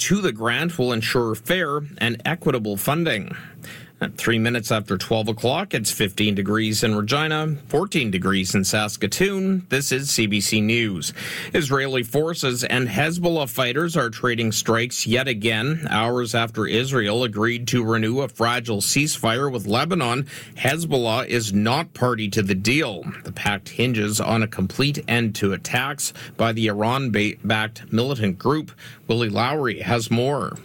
to the grant will ensure fair and equitable funding. At 3 minutes after 12 o'clock, it's 15 degrees in Regina, 14 degrees in Saskatoon. This is CBC News. Israeli forces and Hezbollah fighters are trading strikes yet again. Hours after Israel agreed to renew a fragile ceasefire with Lebanon, Hezbollah is not party to the deal. The pact hinges on a complete end to attacks by the Iran-backed militant group. Willie Lowry has more.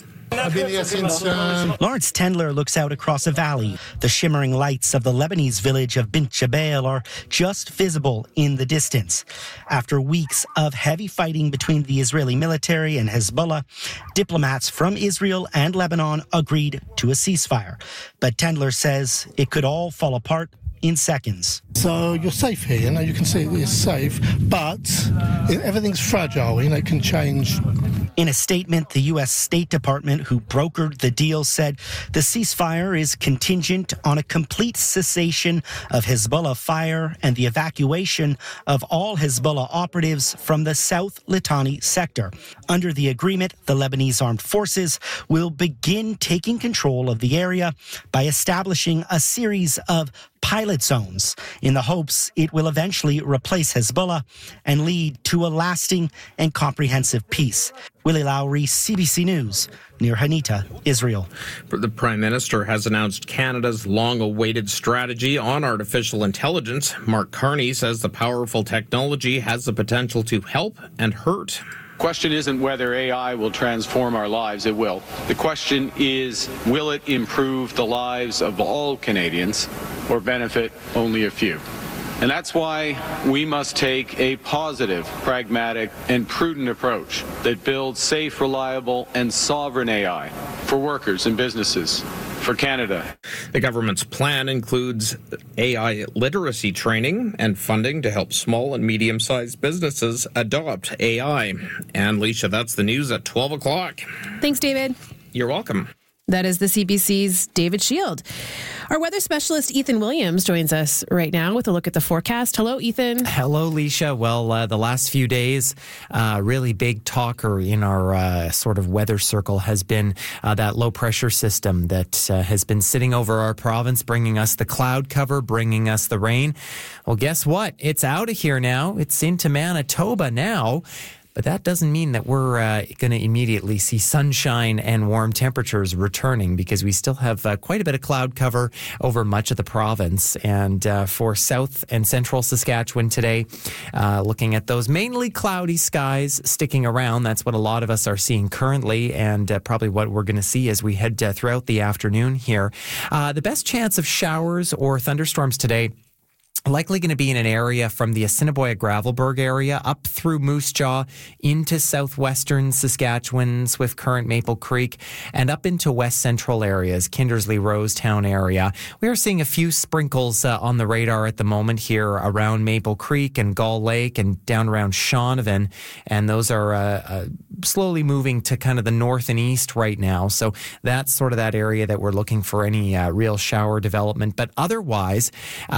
Lawrence Tendler looks out across a valley. The shimmering lights of the Lebanese village of Bint Jbeil are just visible in the distance. After weeks of heavy fighting between the Israeli military and Hezbollah, diplomats from Israel and Lebanon agreed to a ceasefire. But Tendler says it could all fall apart in seconds. So you're safe here, you can see it's safe, but everything's fragile, it can change. In a statement, the U.S. State Department, who brokered the deal, said the ceasefire is contingent on a complete cessation of Hezbollah fire and the evacuation of all Hezbollah operatives from the South Litani sector. Under the agreement, the Lebanese armed forces will begin taking control of the area by establishing a series of pilot zones in the hopes it will eventually replace Hezbollah and lead to a lasting and comprehensive peace. Willie Lowry, CBC News, near Hanita, Israel. The Prime Minister has announced Canada's long-awaited strategy on artificial intelligence. Mark Carney says the powerful technology has the potential to help and hurt. The question isn't whether AI will transform our lives. It will. The question is, will it improve the lives of all Canadians or benefit only a few? And that's why we must take a positive, pragmatic, and prudent approach that builds safe, reliable, and sovereign AI for workers and businesses, for Canada. The government's plan includes AI literacy training and funding to help small and medium-sized businesses adopt AI. And, Leisha, that's the news at 12 o'clock. Thanks, David. You're welcome. That is the CBC's David Shield. Our weather specialist, Ethan Williams, joins us right now with a look at the forecast. Hello, Ethan. Hello, Leisha. Well, the last few days, really big talker in our sort of weather circle has been that low pressure system that has been sitting over our province, bringing us the cloud cover, bringing us the rain. Well, guess what? It's out of here now. It's into Manitoba now. But that doesn't mean that we're going to immediately see sunshine and warm temperatures returning, because we still have quite a bit of cloud cover over much of the province. And for south and central Saskatchewan today, looking at those mainly cloudy skies sticking around. That's what a lot of us are seeing currently, and probably what we're going to see as we head throughout the afternoon here. The best chance of showers or thunderstorms today likely going to be in an area from the Assiniboia-Gravelbourg area up through Moose Jaw into southwestern Saskatchewan, Swift Current, Maple Creek, and up into west central areas, Kindersley, Rosetown area. We are seeing a few sprinkles on the radar at the moment here around Maple Creek and Gull Lake and down around Shaunavon, and those are slowly moving to kind of the north and east right now. So that's sort of that area that we're looking for any real shower development. But otherwise,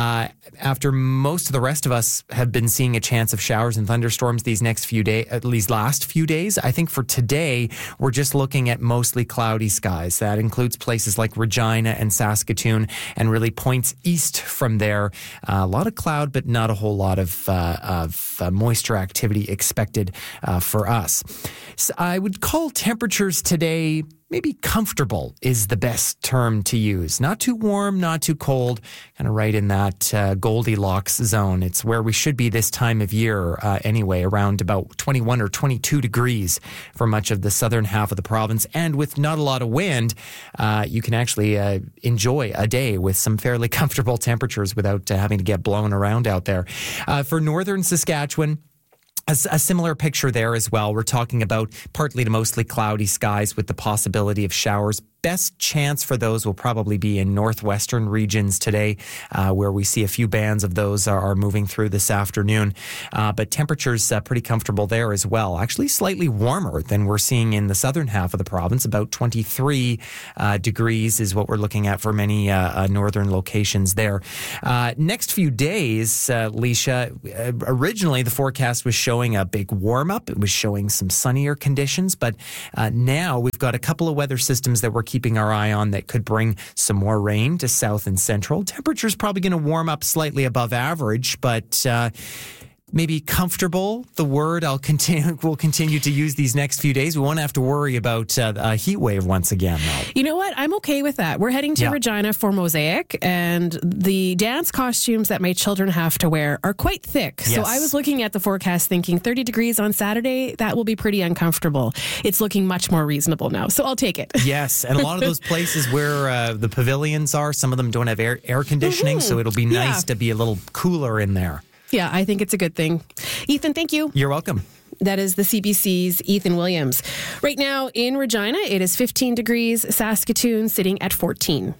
after most of the rest of us have been seeing a chance of showers and thunderstorms these next few days, at least last few days, I think for today, we're just looking at mostly cloudy skies. That includes places like Regina and Saskatoon, and really points east from there. A lot of cloud, but not a whole lot of moisture activity expected for us. So I would call temperatures today maybe comfortable is the best term to use. Not too warm, not too cold, kind of right in that Goldilocks zone. It's where we should be this time of year anyway, around about 21 or 22 degrees for much of the southern half of the province. And with not a lot of wind, you can actually enjoy a day with some fairly comfortable temperatures without having to get blown around out there. For northern Saskatchewan, a similar picture there as well. We're talking about partly to mostly cloudy skies with the possibility of showers, best chance for those will probably be in northwestern regions today, where we see a few bands of those are moving through this afternoon. But temperatures pretty comfortable there as well. Actually, slightly warmer than we're seeing in the southern half of the province. About 23 degrees is what we're looking at for many northern locations there. Next few days, Leisha, originally the forecast was showing a big warm up. It was showing some sunnier conditions, but now we've got a couple of weather systems that we're keeping our eye on that could bring some more rain to south and central. Temperature's probably going to warm up slightly above average, but maybe comfortable, the word we'll continue to use these next few days. We won't have to worry about a heat wave once again, though. You know what? I'm okay with that. We're heading to Regina for Mosaic, and the dance costumes that my children have to wear are quite thick. Yes. So I was looking at the forecast thinking 30 degrees on Saturday, that will be pretty uncomfortable. It's looking much more reasonable now, so I'll take it. Yes, and a lot of those places where the pavilions are, some of them don't have air conditioning, so it'll be nice to be a little cooler in there. Yeah, I think it's a good thing. Ethan, thank you. You're welcome. That is the CBC's Ethan Williams. Right now in Regina, it is 15 degrees. Saskatoon sitting at 14.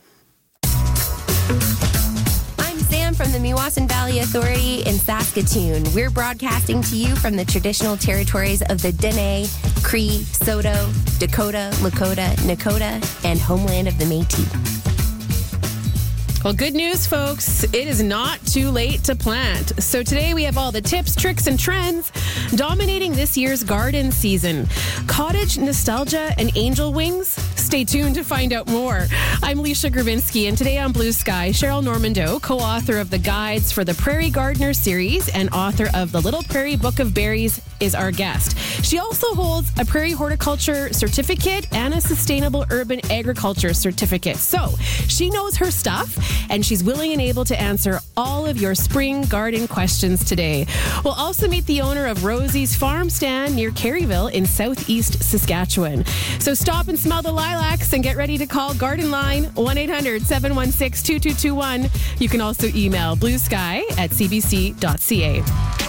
I'm Sam from the Meewasin Valley Authority in Saskatoon. We're broadcasting to you from the traditional territories of the Dene, Cree, Saulteaux, Dakota, Lakota, Nakota, and homeland of the Métis. Well, good news, folks. It is not too late to plant. So today we have all the tips, tricks, and trends dominating this year's garden season. Cottage nostalgia and angel wings? Stay tuned to find out more. I'm Leisha Gravinsky, and today on Blue Sky, Cheryl Normando, co-author of the Guides for the Prairie Gardener series and author of the Little Prairie Book of Berries, is our guest. She also holds a Prairie Horticulture Certificate and a Sustainable Urban Agriculture Certificate. So she knows her stuff, and she's willing and able to answer all of your spring garden questions today. We'll also meet the owner of Rosie's Farm Stand near Caryville in southeast Saskatchewan. So stop and smell the lilacs and get ready to call Garden Line 1-800-716-2221. You can also email bluesky@cbc.ca.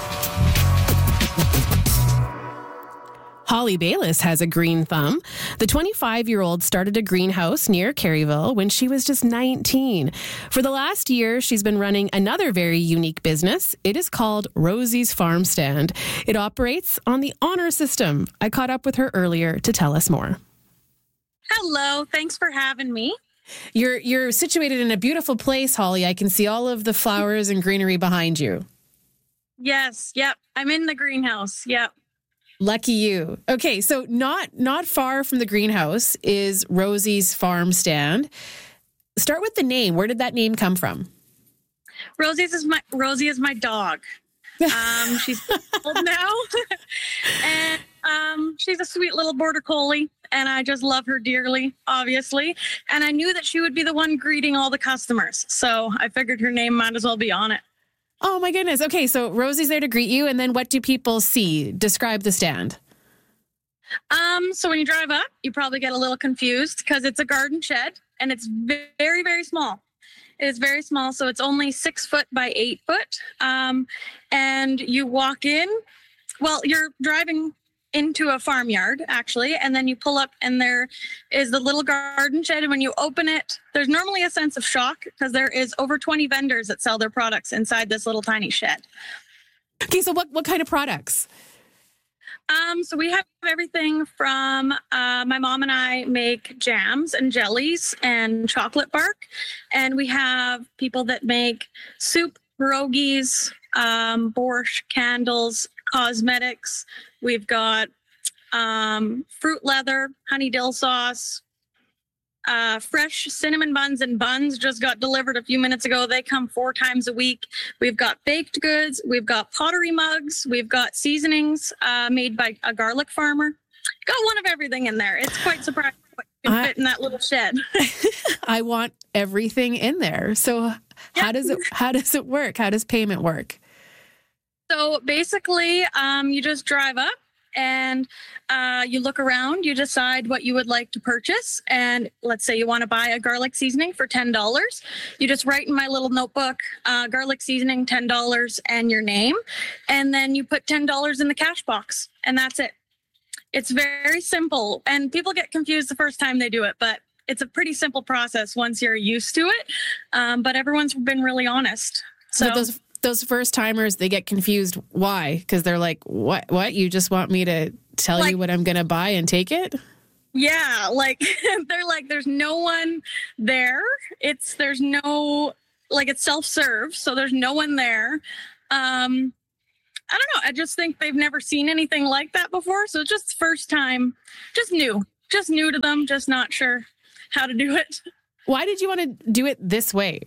Holly Bayliss has a green thumb. The 25-year-old started a greenhouse near Caryville when she was just 19. For the last year, she's been running another very unique business. It is called Rosie's Farm Stand. It operates on the honor system. I caught up with her earlier to tell us more. Hello, thanks for having me. You're situated in a beautiful place, Holly. I can see all of the flowers and greenery behind you. Yes, yep. I'm in the greenhouse. Yep. Lucky you. Okay, so not far from the greenhouse is Rosie's Farm Stand. Start with the name. Where did that name come from? Rosie is my dog. She's old now, and she's a sweet little border collie, and I just love her dearly, obviously. And I knew that she would be the one greeting all the customers, so I figured her name might as well be on it. Oh my goodness. Okay, so Rosie's there to greet you, and then what do people see? Describe the stand. So when you drive up, you probably get a little confused because it's a garden shed, and it's very, very small. It is very small, so it's only 6 foot by 8 foot. And you walk in. Well, you're driving into a farmyard, actually, and then you pull up, and there is the little garden shed. And when you open it, there's normally a sense of shock because there is over 20 vendors that sell their products inside this little tiny shed. Okay, so what kind of products? So we have everything from my mom and I make jams and jellies and chocolate bark. And we have people that make soup, pierogies, borscht, candles, cosmetics. We've got fruit leather, honey dill sauce, fresh cinnamon buns and buns just got delivered a few minutes ago. They come 4 times a week. We've got baked goods. We've got pottery mugs. We've got seasonings made by a garlic farmer. Got one of everything in there. It's quite surprising what you can fit in that little shed. I want everything in there. So how does it work? How does payment work? So basically, you just drive up and you look around, you decide what you would like to purchase. And let's say you want to buy a garlic seasoning for $10. You just write in my little notebook, garlic seasoning, $10 and your name. And then you put $10 in the cash box and that's it. It's very simple. And people get confused the first time they do it, but it's a pretty simple process once you're used to it. But everyone's been really honest. So those first timers, they get confused. Why? Because they're like, what? You just want me to tell you what I'm going to buy and take it? Yeah. Like, they're like, there's no one there. It's self-serve. So there's no one there. I don't know. I just think they've never seen anything like that before. So just first time, just new to them, just not sure how to do it. Why did you want to do it this way?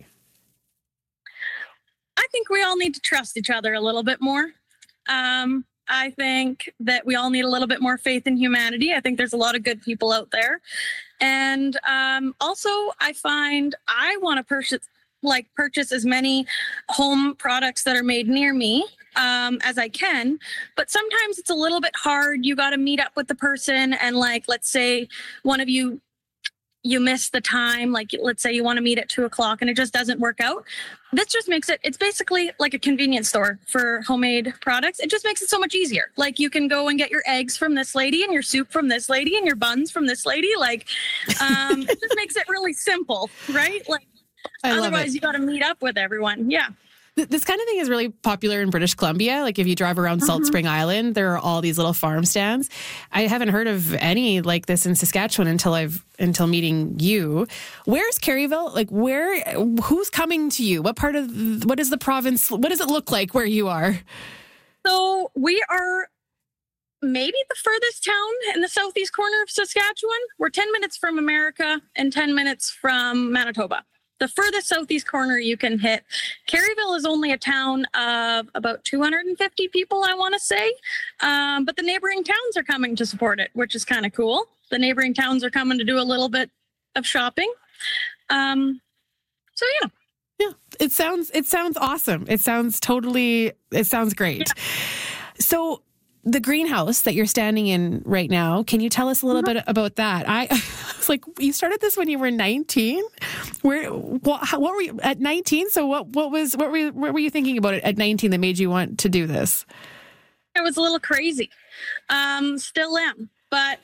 I think we all need to trust each other a little bit more. I think that we all need a little bit more faith in humanity. I think there's a lot of good people out there. And also, I find I want to purchase as many home products that are made near me as I can. But sometimes it's a little bit hard. You got to meet up with the person. And let's say one of you miss the time, let's say you want to meet at 2:00 and it just doesn't work out. This just makes it's basically like a convenience store for homemade products. It just makes it so much easier. You can go and get your eggs from this lady and your soup from this lady and your buns from this lady. It just makes it really simple, right? Otherwise you got to meet up with everyone. Yeah. This kind of thing is really popular in British Columbia. If you drive around Salt Spring Island, there are all these little farm stands. I haven't heard of any like this in Saskatchewan until meeting you. Where's Caryville? Who's coming to you? What is the province? What does it look like where you are? So we are maybe the furthest town in the southeast corner of Saskatchewan. We're 10 minutes from America and 10 minutes from Manitoba. The furthest southeast corner you can hit. Caryville is only a town of about 250 people, I want to say. But the neighboring towns are coming to support it, which is kind of cool. The neighboring towns are coming to do a little bit of shopping. So yeah. Yeah, it sounds awesome. It sounds great. Yeah. So the greenhouse that you're standing in right now, can you tell us a little bit about that? I was like, you started this when you were 19? What were you at 19? So what were you thinking about it at 19 that made you want to do this? I was a little crazy. Still am. But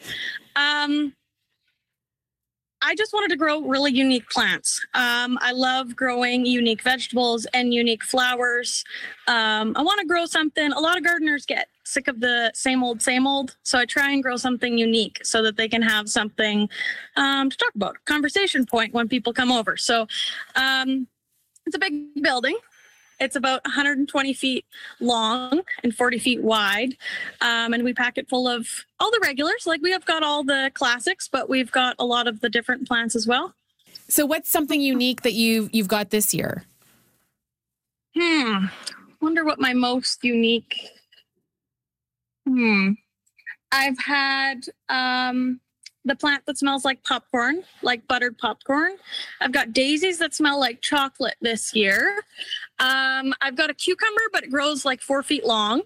I just wanted to grow really unique plants. I love growing unique vegetables and unique flowers. I want to grow something. A lot of gardeners get sick of the same old. So I try and grow something unique so that they can have something to talk about, a conversation point when people come over. So it's a big building. It's about 120 feet long and 40 feet wide. And we pack it full of all the regulars. We have got all the classics, but we've got a lot of the different plants as well. So what's something unique that you've got this year? Wonder what my most unique... I've had the plant that smells like popcorn, like buttered popcorn. I've got daisies that smell like chocolate this year. I've got a cucumber, but it grows 4 feet long.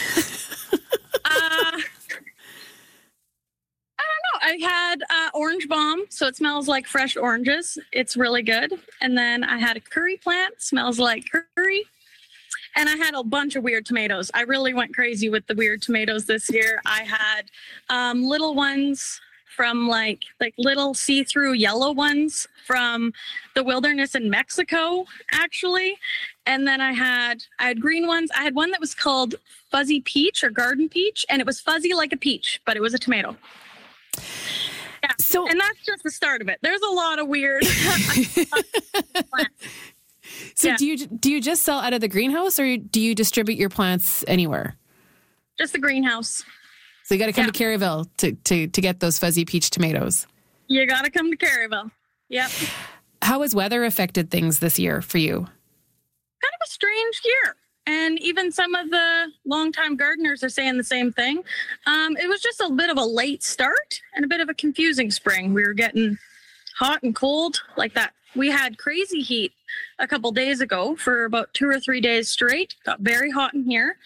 I don't know. I had orange bomb, so it smells like fresh oranges. It's really good. And then I had a curry plant, smells like curry. And I had a bunch of weird tomatoes. I really went crazy with the weird tomatoes this year. I had little ones from little see-through yellow ones from the wilderness in Mexico, actually. And then I had green ones. I had one that was called fuzzy peach or garden peach, and it was fuzzy like a peach, but it was a tomato. Yeah. So, and that's just the start of it. There's a lot of weird plants. So yeah. Do you just sell out of the greenhouse, or do you distribute your plants anywhere? Just the greenhouse. So you got to come to Caryville to get those fuzzy peach tomatoes. You got to come to Caryville. Yep. How has weather affected things this year for you? Kind of a strange year. And even some of the longtime gardeners are saying the same thing. It was just a bit of a late start and a bit of a confusing spring. We were getting hot and cold like that. We had crazy heat a couple days ago for about 2 or 3 days straight. Got very hot in here.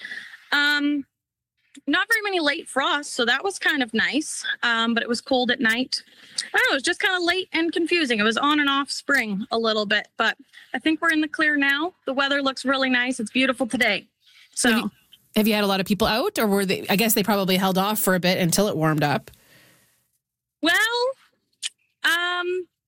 Not very many late frosts, so that was kind of nice. But it was cold at night. I don't know, it was just kind of late and confusing. It was on and off spring a little bit, but I think we're in the clear now. The weather looks really nice. It's beautiful today. So have you had a lot of people out, or I guess they probably held off for a bit until it warmed up? Well,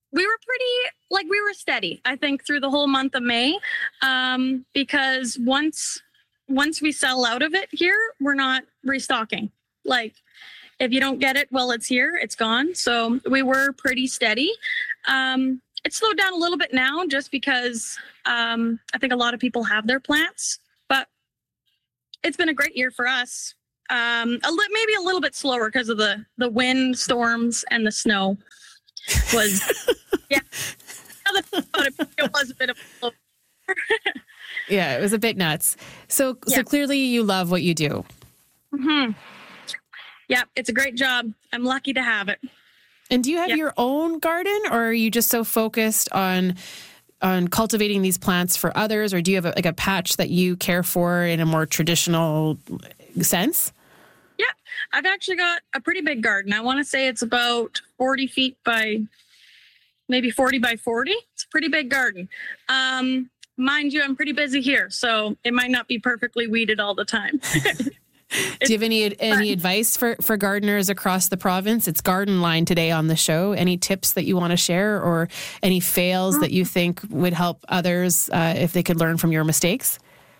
like we were steady, I think, through the whole month of May, because once we sell out of it here, we're not restocking. Like, if you don't get it, well, it's here, it's gone. So we were pretty steady. It slowed down a little bit now just because I think a lot of people have their plants, but it's been a great year for us. Maybe a little bit slower because of the wind, storms, and the snow. Was yeah. It was a bit of a yeah, it was a bit nuts. So clearly you love what you do. Mm-hmm. Yeah, it's a great job. I'm lucky to have it. And do you have your own garden, or are you just so focused on cultivating these plants for others, or do you have a patch that you care for in a more traditional sense? Yeah, I've actually got a pretty big garden. I want to say it's about 40 feet by maybe 40 by 40. It's a pretty big garden. Mind you, I'm pretty busy here, so it might not be perfectly weeded all the time. Do you have any advice for gardeners across the province? It's Garden Line today on the show. Any tips that you want to share, or any fails that you think would help others if they could learn from your mistakes?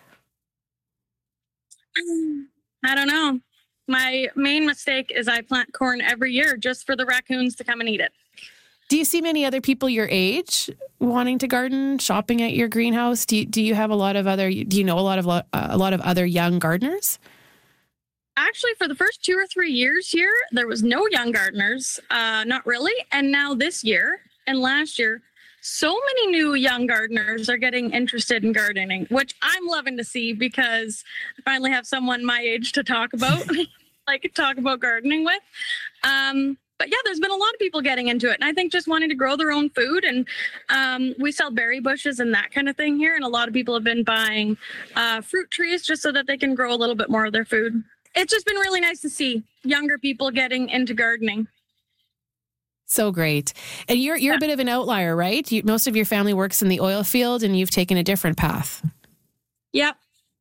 I don't know. My main mistake is I plant corn every year just for the raccoons to come and eat it. Do you see many other people your age wanting to garden, shopping at your greenhouse? Do you have a lot of other? Do you know a lot of other young gardeners? Actually, for the first 2 or 3 years here, there was no young gardeners, not really. And now this year and last year, so many new young gardeners are getting interested in gardening, which I'm loving to see because I finally have someone my age to talk about, talk about gardening with. But yeah, there's been a lot of people getting into it. And I think just wanting to grow their own food. And we sell berry bushes and that kind of thing here. And a lot of people have been buying fruit trees just so that they can grow a little bit more of their food. It's just been really nice to see younger people getting into gardening. So great. And you're a bit of an outlier, right? Most of your family works in the oil field and you've taken a different path. Yep.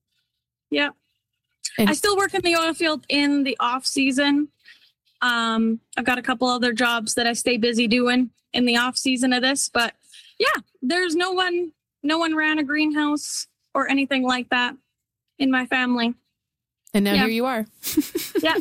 And I still work in the oil field in the off season. I've got a couple other jobs that I stay busy doing in the off season of this, but yeah, there's no one ran a greenhouse or anything like that in my family. And now here you are. Yeah.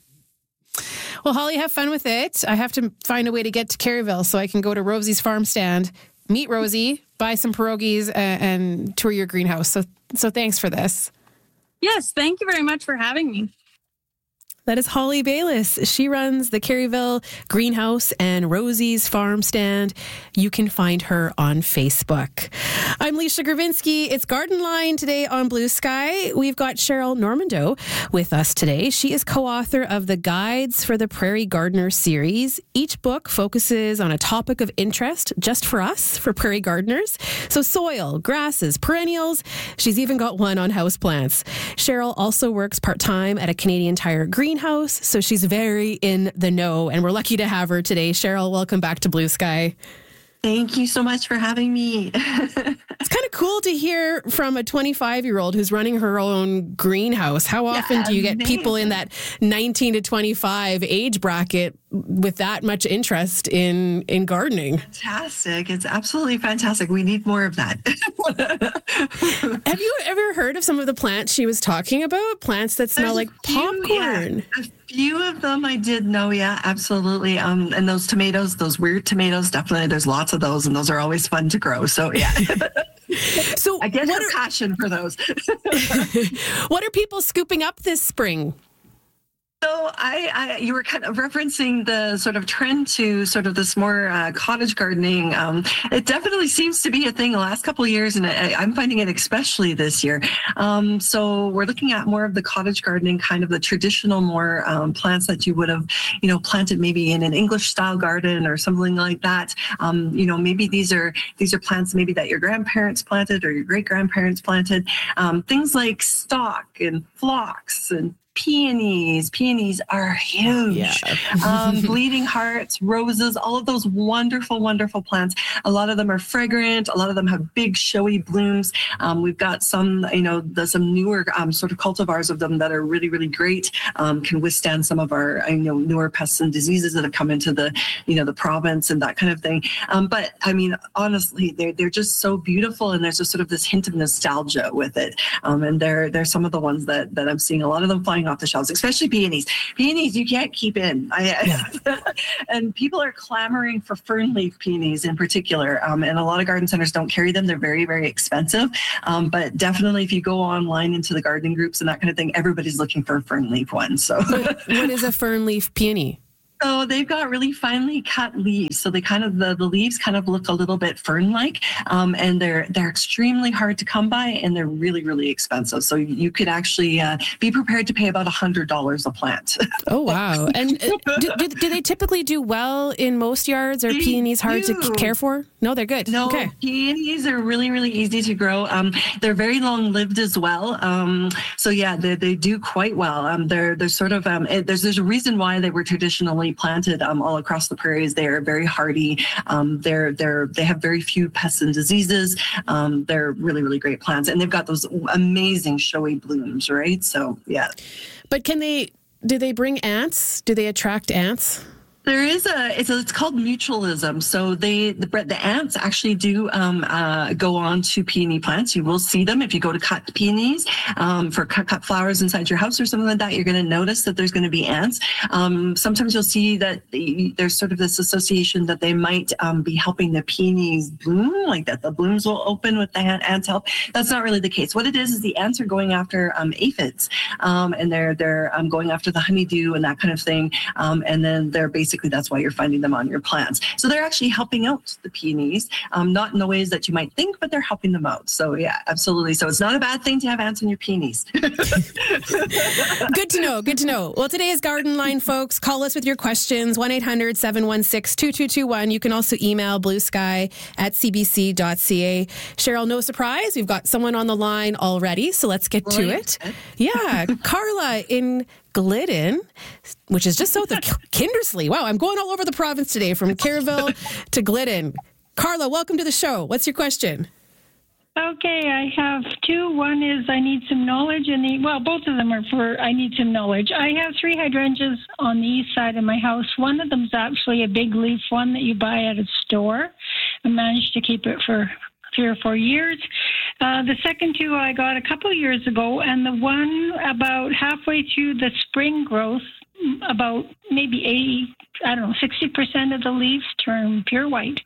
Well, Holly, have fun with it. I have to find a way to get to Caryville so I can go to Rosie's farm stand, meet Rosie, buy some pierogies, and tour your greenhouse. So thanks for this. Yes, thank you very much for having me. That is Holly Bayliss. She runs the Caryville Greenhouse and Rosie's Farm Stand. You can find her on Facebook. I'm Leisha Gravinsky. It's Garden Line today on Blue Sky. We've got Cheryl Normando with us today. She is co-author of the Guides for the Prairie Gardener series. Each book focuses on a topic of interest just for us, for prairie gardeners. So soil, grasses, perennials. She's even got one on houseplants. Cheryl also works part-time at a Canadian Tire greenhouse, so she's very in the know, and we're lucky to have her today. Cheryl, welcome back to Blue Sky. Thank you so much for having me. It's kind of cool to hear from a 25-year-old who's running her own greenhouse. How often do you get people in that 19 to 25 age bracket with that much interest in gardening? Fantastic. It's absolutely fantastic. We need more of that. Have you ever heard of some of the plants she was talking about? Plants that smell like popcorn. Yeah. A few of them I did know, yeah, absolutely. And those tomatoes, those weird tomatoes, definitely there's lots of those, and those are always fun to grow. So yeah. So I get a passion for those. What are people scooping up this spring? So you were kind of referencing the sort of trend to sort of this more cottage gardening. It definitely seems to be a thing the last couple of years, and I'm finding it especially this year. So we're looking at more of the cottage gardening, kind of the traditional more plants that you would have, planted maybe in an English style garden or something like that. Maybe these are plants maybe that your grandparents planted or your great grandparents planted. Things like stock and phlox and peonies. Peonies are huge. Yeah. Bleeding hearts, roses, all of those wonderful, wonderful plants. A lot of them are fragrant. A lot of them have big, showy blooms. We've got some, there's some newer sort of cultivars of them that are really, really great. Can withstand some of our, newer pests and diseases that have come into the, the province and that kind of thing. But I mean, honestly, they're just so beautiful, and there's just sort of this hint of nostalgia with it. And they're some of the ones that I'm seeing a lot of them flying off the shelves, especially peonies. Peonies you can't keep in. And people are clamoring for fernleaf peonies in particular. And a lot of garden centers don't carry them. They're very, very expensive. But definitely if you go online into the gardening groups and that kind of thing, everybody's looking for a fernleaf one. So What is a fernleaf peony? So they've got really finely cut leaves. So they kind of, the leaves kind of look a little bit fern-like, and they're extremely hard to come by, and they're really, really expensive. So you could actually be prepared to pay about $100 a plant. Oh, wow. And do they typically do well in most yards? Are peonies hard to care for? No, they're good. No, okay. Peonies are really, really easy to grow. They're very long-lived as well. So yeah, they do quite well. They're sort of, there's a reason why they were traditionally planted all across the prairies. They are very hardy. They have very few pests and diseases. They're really, really great plants, and they've got those amazing showy blooms, right? So yeah. But do they bring ants? Do they attract ants? There is it's called mutualism. So the ants actually do go on to peony plants. You will see them if you go to cut peonies for cut flowers inside your house or something like that. You're going to notice that there's going to be ants. Sometimes you'll see that there's sort of this association that they might be helping the peonies bloom, like that the blooms will open with the ants' help. That's not really the case. What it is the ants are going after aphids, and they're going after the honeydew and that kind of thing, and then they're basically, that's why you're finding them on your plants. So they're actually helping out the peonies, not in the ways that you might think, but they're helping them out. So yeah, absolutely. So it's not a bad thing to have ants on your peonies. Good to know. Good to know. Well, today is Garden Line, folks. Call us with your questions, 1-800-716-2221. You can also email bluesky@cbc.ca. Cheryl, no surprise, we've got someone on the line already, so let's get to it. Yeah, Carla in Glidden, which is just south of Kindersley. Wow, I'm going all over the province today, from Kerrville to Glidden. Carla, welcome to the show. What's your question? Okay, I have two. One is I need some knowledge, and both of them are for I need some knowledge. I have 3 hydrangeas on the east side of my house. One of them is actually a big leaf one that you buy at a store. I managed to keep it for 3 or 4 years. The second 2 I got a couple of years ago, and the one about halfway through the spring growth, about maybe 60% of the leaves turn pure white.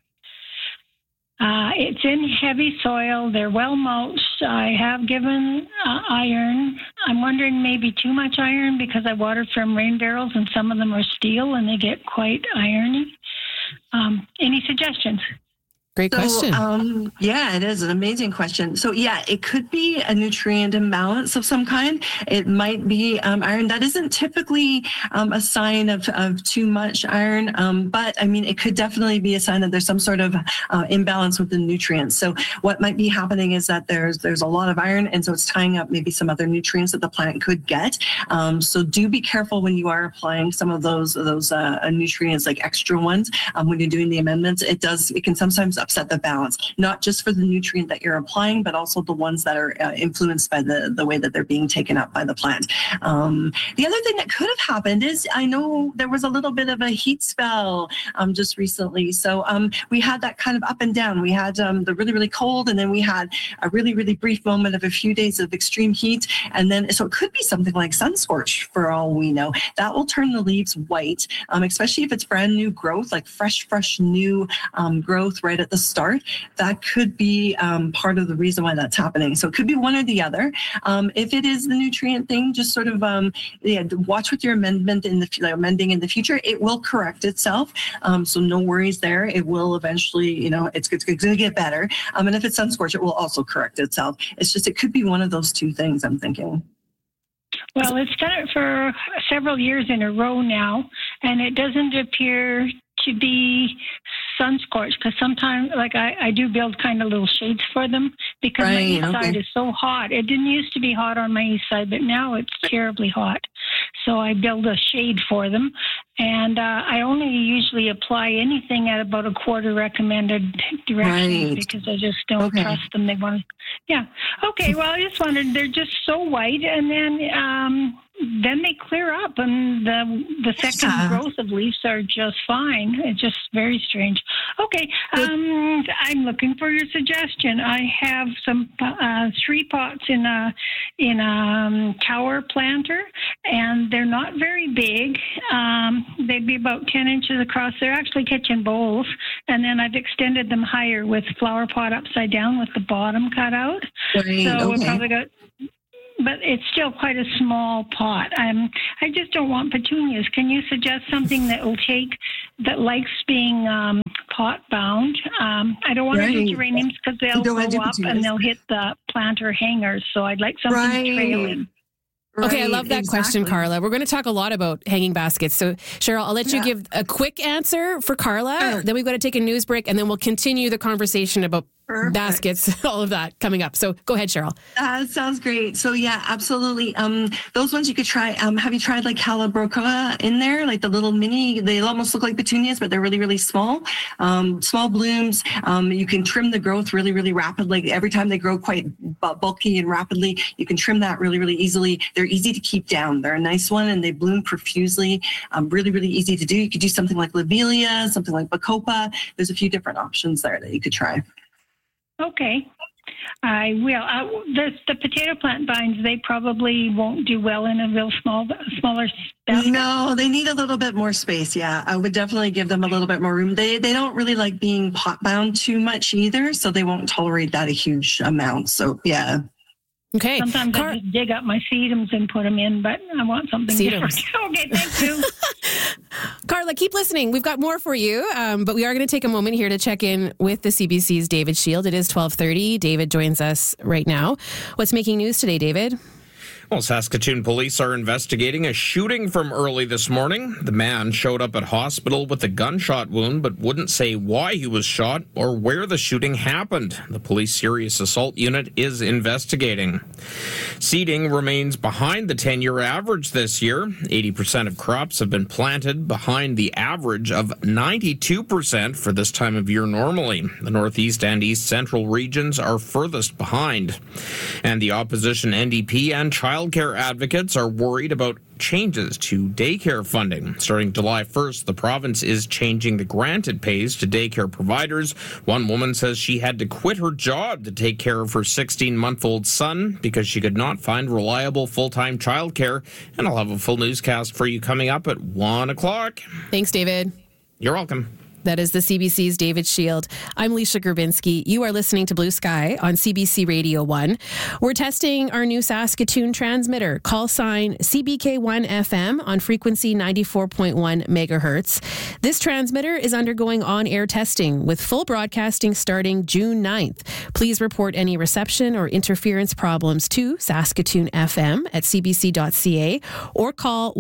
It's in heavy soil. They're well mulched. I have given iron. I'm wondering maybe too much iron because I water from rain barrels, and some of them are steel and they get quite irony. Any suggestions? Great question. Yeah, it is an amazing question. So yeah, it could be a nutrient imbalance of some kind. It might be iron. That isn't typically a sign of too much iron, but I mean, it could definitely be a sign that there's some sort of imbalance with the nutrients. So what might be happening is that there's a lot of iron, and so it's tying up maybe some other nutrients that the plant could get. So do be careful when you are applying some of those nutrients, like extra ones, when you're doing the amendments. It can sometimes upset the balance, not just for the nutrient that you're applying, but also the ones that are influenced by the way that they're being taken up by the plant. The other thing that could have happened is, I know there was a little bit of a heat spell just recently. So we had that kind of up and down. We had the really, really cold, and then we had a really, really brief moment of a few days of extreme heat. And then, so it could be something like sun scorch for all we know. That will turn the leaves white, especially if it's brand new growth, like fresh new growth right at the start. That could be part of the reason why that's happening. So it could be one or the other. If it is the nutrient thing, just sort of watch with your amendment amending in the future. It will correct itself. So no worries there. It will eventually, it's going to get better. And if it's sun scorch, it will also correct itself. It's just, it could be one of those two things, I'm thinking. Well, it's done it for several years in a row now, and it doesn't appear to be sun scorched, because sometimes, like I do build kind of little shades for them, because my east side is so hot. It didn't used to be hot on my east side, but now it's terribly hot. So I build a shade for them. And I only usually apply anything at about a quarter recommended direction because I just don't trust them. They want to, Okay, well, I just wondered, they're just so white, and then they clear up, and the second growth of leaves are just fine. It's just very strange. Okay, I'm looking for your suggestion. I have some 3 pots in a tower planter, and they're not very big. They'd be about 10 inches across. They're actually kitchen bowls, and then I've extended them higher with flower pot upside down with the bottom cut out. Right, so we probably got. But it's still quite a small pot. I just don't want petunias. Can you suggest something that likes being pot bound? I don't want to do geraniums because they'll go up and they'll hit the planter hangers. So I'd like something trailing. Okay, I love that question, Carla. We're going to talk a lot about hanging baskets. So, Cheryl, I'll let you give a quick answer for Carla. Then we've got to take a news break, and then we'll continue the conversation about baskets, all of that coming up. So go ahead, Cheryl. Sounds great. So yeah, absolutely. Those ones you could try. Have you tried like Calibrachoa in there? Like the little mini, they almost look like petunias, but they're really, really small. Small blooms. You can trim the growth really, really rapidly. Every time they grow quite bulky and rapidly, you can trim that really, really easily. They're easy to keep down. They're a nice one and they bloom profusely. Really, really easy to do. You could do something like Lobelia, something like Bacopa. There's a few different options there that you could try. Okay, I will. The potato plant vines, they probably won't do well in a real smaller basket. No, they need a little bit more space. Yeah, I would definitely give them a little bit more room. They don't really like being pot bound too much either, so they won't tolerate that a huge amount. So yeah. Okay. Sometimes I just dig up my sedums and put them in, but I want something different. Okay, thank you. Carla, keep listening. We've got more for you, but we are going to take a moment here to check in with the CBC's David Shield. It is 12:30. David joins us right now. What's making news today, David? Well, Saskatoon police are investigating a shooting from early this morning. The man showed up at hospital with a gunshot wound, but wouldn't say why he was shot or where the shooting happened. The police serious assault unit is investigating. Seeding remains behind the 10-year average this year. 80% of crops have been planted behind the average of 92% for this time of year normally. The Northeast and East Central regions are furthest behind. And the opposition NDP and childcare advocates are worried about changes to daycare funding. Starting July 1st, the province is changing the grant it pays to daycare providers. One woman says she had to quit her job to take care of her 16-month-old son because she could not find reliable full-time childcare. And I'll have a full newscast for you coming up at 1 o'clock. Thanks, David. You're welcome. That is the CBC's David Shield. I'm Leisha Grabinski. You are listening to Blue Sky on CBC Radio 1. We're testing our new Saskatoon transmitter. Call sign CBK1 FM on frequency 94.1 megahertz. This transmitter is undergoing on-air testing with full broadcasting starting June 9th. Please report any reception or interference problems to Saskatoon FM at cbc.ca or call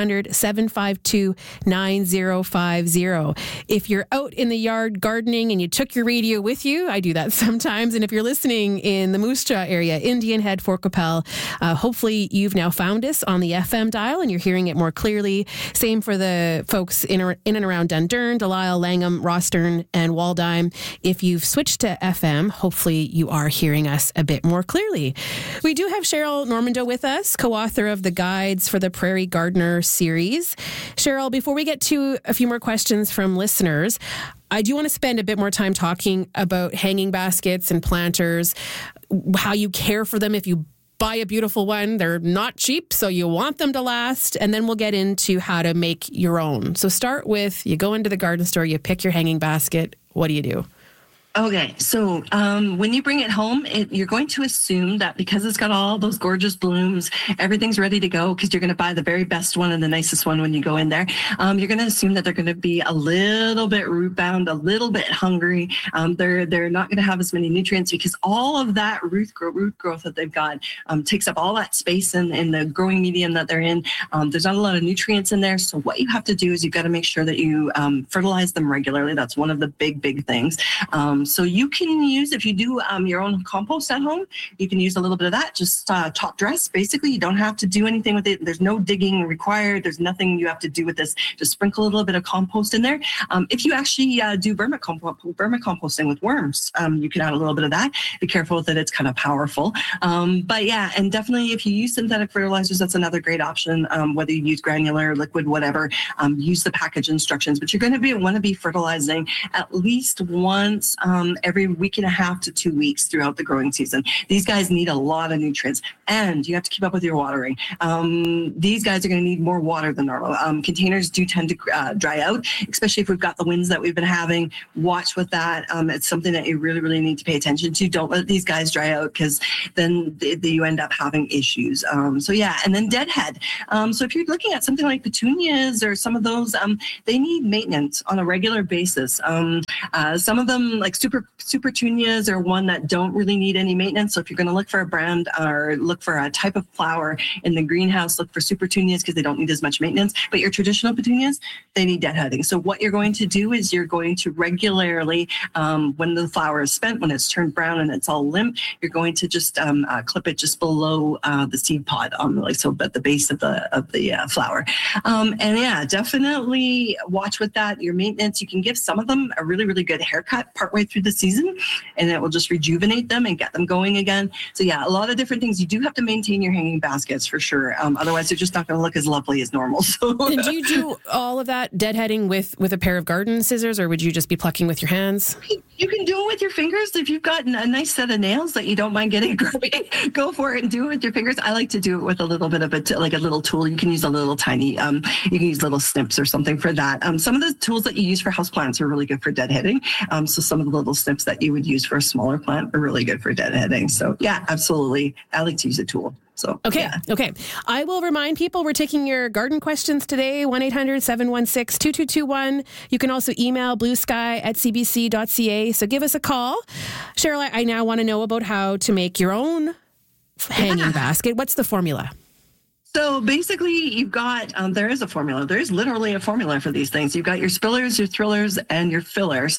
1-800-752-9050. If you're out in the yard gardening and you took your radio with you, I do that sometimes. And if you're listening in the Moose Jaw area, Indian Head, Fort Qu'Appelle, hopefully you've now found us on the FM dial and you're hearing it more clearly. Same for the folks in and around Dundurn, Delisle, Langham, Rostern, and Waldheim. If you've switched to FM, hopefully you are hearing us a bit more clearly. We do have Cheryl Normando with us, co-author of the Guides for the Prairie Gardener series. Cheryl, before we get to a few more questions from listeners, I do want to spend a bit more time talking about hanging baskets and planters, how you care for them if you buy a beautiful one. They're not cheap, so you want them to last, and then we'll get into how to make your own. So start with, you go into the garden store, you pick your hanging basket. What do you do? Okay, so when you bring it home, you're going to assume that because it's got all those gorgeous blooms, everything's ready to go because you're going to buy the very best one and the nicest one when you go in there. You're going to assume that they're going to be a little bit root bound, a little bit hungry. They're not going to have as many nutrients because all of that root growth that they've got takes up all that space in the growing medium that they're in. There's not a lot of nutrients in there. So what you have to do is you've got to make sure that you fertilize them regularly. That's one of the big things. So you can use, if you do your own compost at home, you can use a little bit of that, just top dress. Basically, you don't have to do anything with it. There's no digging required. There's nothing you have to do with this. Just sprinkle a little bit of compost in there. If you actually do vermicomposting with worms, you can add a little bit of that. Be careful that it's kind of powerful. But yeah, and definitely if you use synthetic fertilizers, that's another great option. Whether you use granular, liquid, whatever, use the package instructions. But you're going to want to be fertilizing at least once every week and a half to 2 weeks throughout the growing season. These guys need a lot of nutrients, and you have to keep up with your watering. These guys are going to need more water than normal. Containers do tend to dry out, especially if we've got the winds that we've been having. Watch with that. It's something that you really, really need to pay attention to. Don't let these guys dry out, because then you end up having issues. So yeah, and then deadhead. So if you're looking at something like petunias or some of those, they need maintenance on a regular basis. Some of them, like super petunias, are one that don't really need any maintenance. So if you're going to look for a brand or look for a type of flower in the greenhouse, look for super petunias because they don't need as much maintenance. But your traditional petunias, they need deadheading. So what you're going to do is you're going to regularly, when the flower is spent, when it's turned brown and it's all limp, you're going to just clip it just below the seed pod, so at the base of the flower. And yeah, definitely watch with that. Your maintenance, you can give some of them a really, really good haircut partway through the season, and it will just rejuvenate them and get them going again. So yeah, a lot of different things. You do have to maintain your hanging baskets for sure. Otherwise, they're just not going to look as lovely as normal. So and do you do all of that deadheading with a pair of garden scissors, or would you just be plucking with your hands? You can do it with your fingers. If you've got a nice set of nails that you don't mind getting grubby, go for it and do it with your fingers. I like to do it with a little bit of a little tool. You can use a little tiny, you can use little snips or something for that. Some of the tools that you use for houseplants are really good for deadheading. So some of the little snips that you would use for a smaller plant are really good for deadheading. So yeah, absolutely. I like to use a tool. So, okay. Yeah. Okay. I will remind people we're taking your garden questions today, 1-800-716-2221. You can also email bluesky@cbc.ca. So give us a call. Cheryl, I now want to know about how to make your own hanging basket. What's the formula? So basically, you've got, there is a formula. There is literally a formula for these things. You've got your spillers, your thrillers, and your fillers.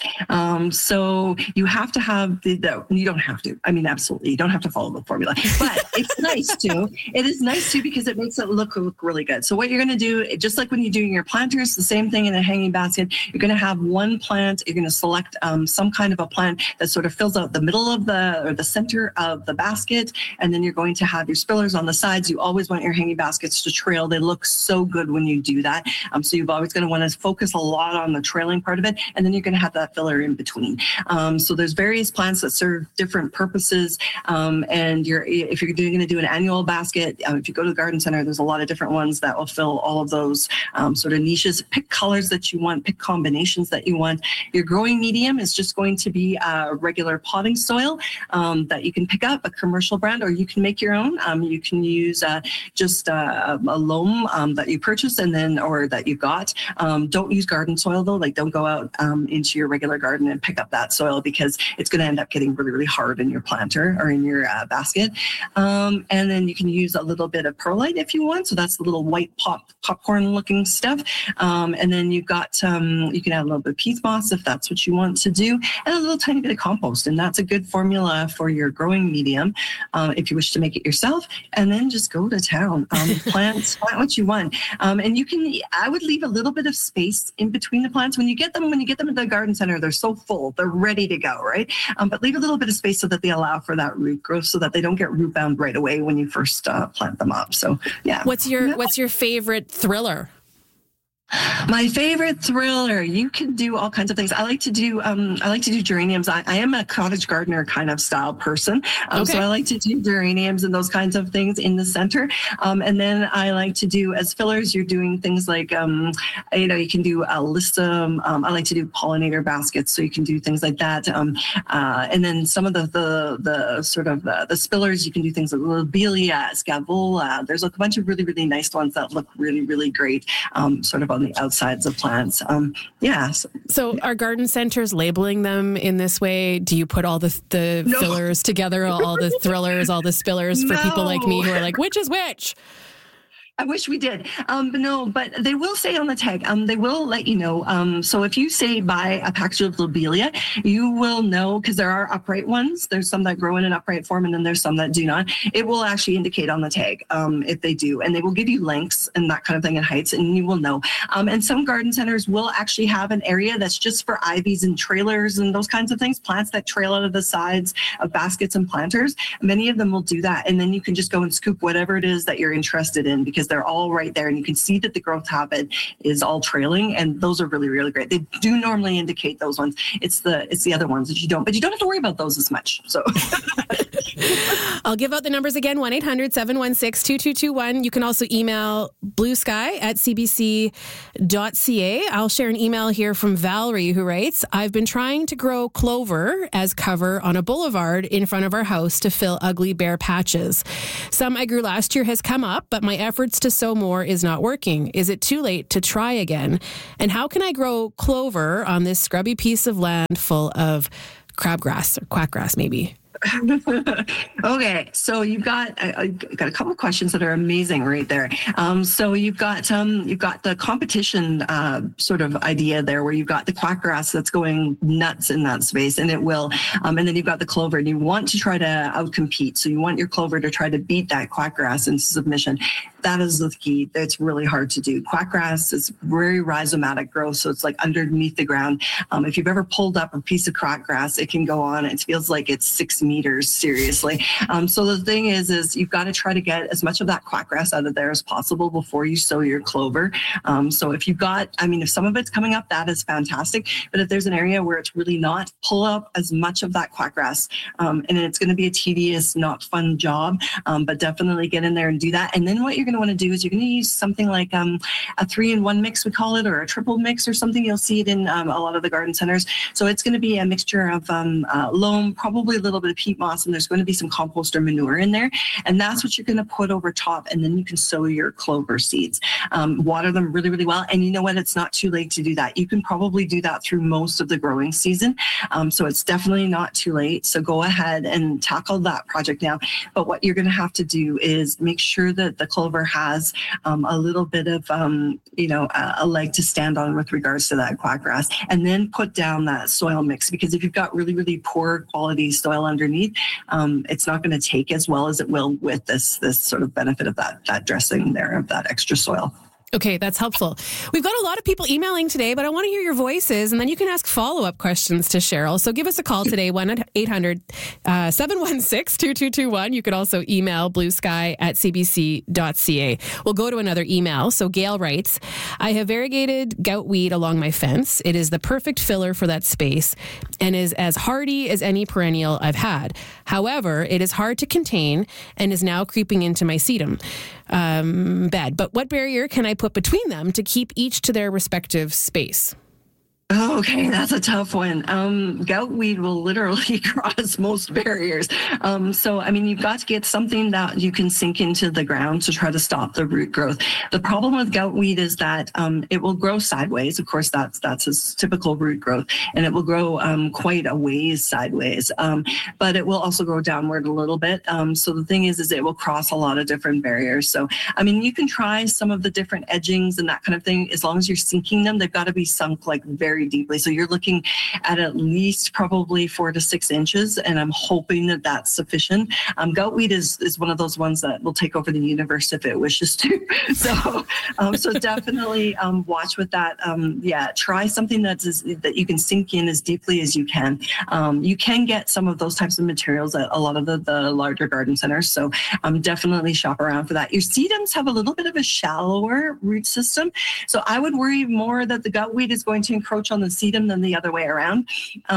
So you have to have you don't have to. I mean, absolutely. You don't have to follow the formula. But it's nice to. It is nice to, because it makes it look really good. So what you're going to do, just like when you're doing your planters, the same thing in a hanging basket. You're going to have one plant. You're going to select some kind of a plant that sort of fills out the middle of the center of the basket. And then you're going to have your spillers on the sides. You always want your hanging baskets to trail. They look so good when you do that. So you've always going to want to focus a lot on the trailing part of it, and then you're going to have that filler in between. So there's various plants that serve different purposes. And if you're going to do an annual basket, if you go to the garden center, there's a lot of different ones that will fill all of those sort of niches. Pick colors that you want, pick combinations that you want. Your growing medium is just going to be regular potting soil that you can pick up, a commercial brand, or you can make your own. You can use just a loam that you purchase or that you got. Don't use garden soil though. Like, don't go out into your regular garden and pick up that soil, because it's going to end up getting really, really hard in your planter or in your basket. And then you can use a little bit of perlite if you want. So that's the little white popcorn looking stuff. And then you've got, you can add a little bit of peat moss if that's what you want to do, and a little tiny bit of compost. And that's a good formula for your growing medium if you wish to make it yourself. And then just go to town. Plant what you want. And I would leave a little bit of space in between the plants. When you get them at the garden center, they're so full, they're ready to go, right? But leave a little bit of space so that they allow for that root growth, so that they don't get root bound right away when you first plant them up. So yeah. What's your favorite thriller? My favorite thriller, you can do all kinds of things. I like to do geraniums. I am a cottage gardener kind of style person. So I like to do geraniums and those kinds of things in the center. And then I like to do, as fillers, you're doing things like, you can do alyssum. I like to do pollinator baskets. So you can do things like that. And then some of the sort of the spillers, you can do things like lobelia, scaevola. There's a bunch of really, really nice ones that look really, really great, sort of on the outsides of plants. So are garden centers labeling them in this way? Do you put all the fillers together, all the thrillers, all the spillers for people like me who are like, which is which? I wish we did. But they will say on the tag, they will let you know. So if you say buy a package of lobelia, you will know, because there are upright ones. There's some that grow in an upright form, and then there's some that do not. It will actually indicate on the tag if they do. And they will give you links and that kind of thing and heights, and you will know. And some garden centers will actually have an area that's just for ivies and trailers and those kinds of things, plants that trail out of the sides of baskets and planters. Many of them will do that. And then you can just go and scoop whatever it is that you're interested in, because they're all right there, and you can see that the growth habit is all trailing, and those are really, really great. They do normally indicate those ones. It's the other ones that you don't, but you don't have to worry about those as much. So I'll give out the numbers again, 1-800-716-2221. You can also email bluesky@cbc.ca. I'll share an email here from Valerie, who writes, I've been trying to grow clover as cover on a boulevard in front of our house to fill ugly bare patches. Some I grew last year has come up, but my efforts to sow more is not working. Is it too late to try again? And how can I grow clover on this scrubby piece of land full of crabgrass or quackgrass maybe? Okay, so you've got a couple of questions that are amazing right there. So you've got the competition sort of idea there, where you've got the quackgrass that's going nuts in that space, and it will. And then you've got the clover, and you want to try to outcompete. So you want your clover to try to beat that quackgrass into submission. That is the key. It's really hard to do. Quackgrass is very rhizomatic growth, so it's like underneath the ground. If you've ever pulled up a piece of quackgrass, it can go on. It feels like it's 6 meters, seriously. So the thing is you've got to try to get as much of that quackgrass out of there as possible before you sow your clover. So if you've got, if some of it's coming up, that is fantastic. But if there's an area where it's really not, pull up as much of that quackgrass. And it's going to be a tedious, not fun job, but definitely get in there and do that. And then what you're going to want to do is you're going to use something like a 3-in-1 mix, we call it, or a triple mix or something. You'll see it in a lot of the garden centers. So it's going to be a mixture of loam, probably a little bit of peat moss, and there's going to be some compost or manure in there. And that's what you're going to put over top, and then you can sow your clover seeds. Water them really, really well. And you know what? It's not too late to do that. You can probably do that through most of the growing season. So it's definitely not too late. So go ahead and tackle that project now. But what you're going to have to do is make sure that the clover has a little bit of, a leg to stand on with regards to that quackgrass, and then put down that soil mix, because if you've got really, really poor quality soil underneath, it's not going to take as well as it will with this sort of benefit of that dressing there, of that extra soil. Okay, that's helpful. We've got a lot of people emailing today, but I want to hear your voices, and then you can ask follow-up questions to Cheryl. So give us a call today, 1-800-716-2221. You could also email bluesky@cbc.ca. We'll go to another email. So Gail writes, I have variegated goutweed along my fence. It is the perfect filler for that space and is as hardy as any perennial I've had. However, it is hard to contain and is now creeping into my sedum bed. But what barrier can I put between them to keep each to their respective space? Okay, that's a tough one. Goutweed will literally cross most barriers. So you've got to get something that you can sink into the ground to try to stop the root growth. The problem with goutweed is that it will grow sideways. Of course, that's its typical root growth, and it will grow quite a ways sideways. But it will also grow downward a little bit. So the thing is it will cross a lot of different barriers. So, you can try some of the different edgings and that kind of thing. As long as you're sinking them, they've got to be sunk like very deeply. So you're looking at least probably 4 to 6 inches, and I'm hoping that that's sufficient. Goutweed is one of those ones that will take over the universe if it wishes to. So definitely watch with that. Try something that you can sink in as deeply as you can. You can get some of those types of materials at a lot of the larger garden centers. So definitely shop around for that. Your sedums have a little bit of a shallower root system. So I would worry more that the goutweed is going to encroach on the sedum than the other way around.